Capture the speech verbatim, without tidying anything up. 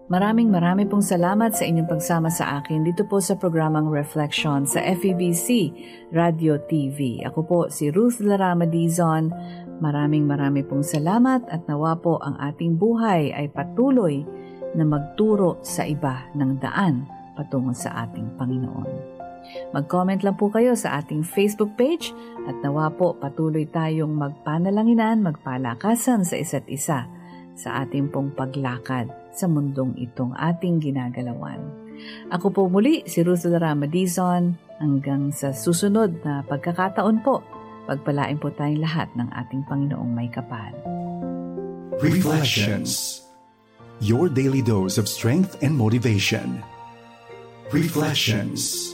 Maraming maraming pong salamat sa inyong pagsama sa akin dito po sa programang Reflection sa F E B C Radio T V. Ako po si Ruth Larama Dizon. Maraming maraming pong salamat at nawa po ang ating buhay ay patuloy na magturo sa iba ng daan patungo sa ating Panginoon. Mag-comment lang po kayo sa ating Facebook page at nawa po patuloy tayong magpanalanginan, magpalakasan sa isa't isa sa ating pong paglakad sa mundong itong ating ginagalawan. Ako po muli si Ruth Larama Dizon. Hanggang sa susunod na pagkakataon po, pagpalain po tayong lahat ng ating Panginoong may kapal. Reflections. Your daily dose of strength and motivation. Reflections.